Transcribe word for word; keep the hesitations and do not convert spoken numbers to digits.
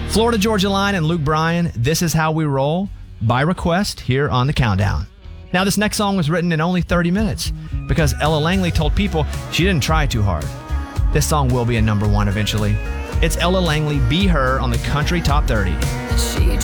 Florida Georgia Line and Luke Bryan, This Is How We Roll, by request here on The Countdown. Now, this next song was written in only thirty minutes because Ella Langley told people she didn't try too hard. This song will be a number one eventually. It's Ella Langley, Be Her on the Country Top thirty. She